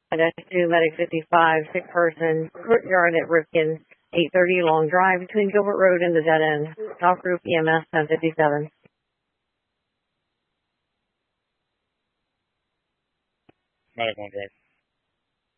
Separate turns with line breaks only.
2, Medic 55, sick person, courtyard at Ripken, 830 Long Drive between Gilbert Road and the dead end. Top group EMS 1057.
Medic 1 Drive.